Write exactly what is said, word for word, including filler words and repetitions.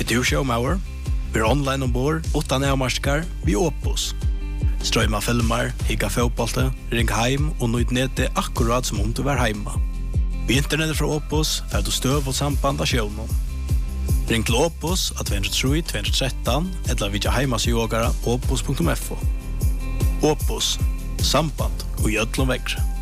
Er du showmauer? Vi er online ombord, utan avmarskar, vi Opus. Strøyma filmer, higga fotbollte, ring heim og nøyd nete akkurat som om du var heima. Vi internettet fra Opus, fer du støv og samband av sjånen. Ring til Opus at två tre två ett tre eller vidja heimasjogara opus punktum f o. Opus, samband og gjødlom vekkre.